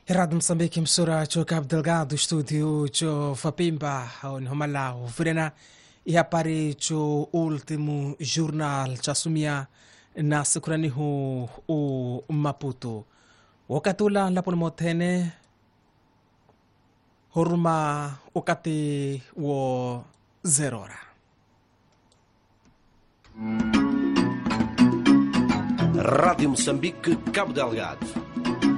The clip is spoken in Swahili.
Rádio Moçambique, emissora cho Cabo Delgado, estúdio cho Fapimba, Nhomalau, Virena, e apare cho último jornal cho assumia na Sukranihu o Maputo. Wakatula lapon motene, horuma wakati wo zerora. Rádio Moçambique, Cabo Delgado.